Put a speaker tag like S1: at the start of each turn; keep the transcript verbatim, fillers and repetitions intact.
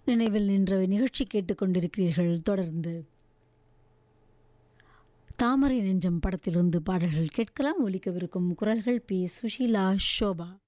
S1: நினைவில் நின்ற நிகழ்ச்சி கேட்டுக்கொண்டிருக்கிறீர்கள். தொடர்ந்து தாமரை நெஞ்சம் படத்திலிருந்து பாடல்கள் கேட்கலாம். ஒலிக்கவிருக்கும் குரல்கள் பி சுஷீலா, ஷோபா.